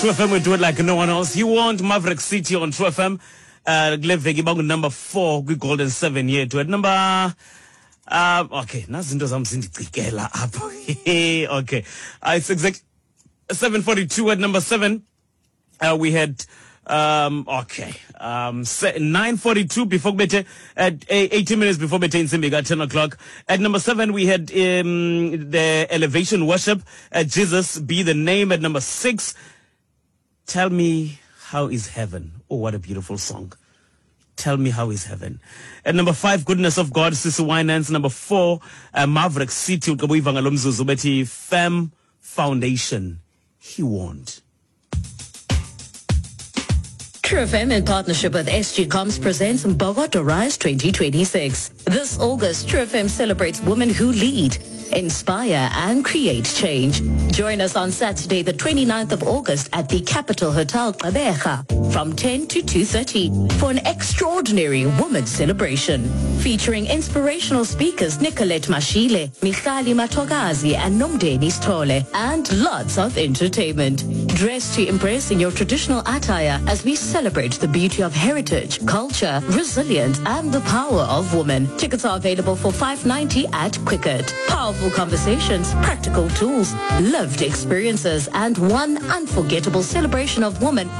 True FM, we do it like no one else. You want Maverick City on True FM. Gleveki bangu number 4 kwi Golden 7 yethu. At number okay, nazinto zam zindicikela apho. Okay. It's exact 7:42 at number 7. We had 9:42 before bete at 80 minutes before bete in Simbiga 10 o'clock. At number 7 we had the elevation worship. Jesus be the name. At number 6, Tell Me How Is Heaven. Oh, what a beautiful song. Tell Me How Is Heaven. At number 5, Goodness of God, Sissy Winans. Number 4, Maverick City, Beti Fem Foundation. He won't. True FM in partnership with SG Coms presents Bogota Rise 2026. This August, True FM celebrates women who lead, inspire and create change. Join us on Saturday, the 29th of August at the Capital Hotel Qabeja from 10 to 2:30 for an extraordinary women's celebration featuring inspirational speakers Nicolette Mashile, Michali Matogazi and Nomdeni Stole, and lots of entertainment. Dress to impress in your traditional attire as we celebrate the beauty of heritage, culture, resilience and the power of women. Tickets are available for $5.90 at Quicket. Powerful conversations, practical tools, lived experiences, and one unforgettable celebration of women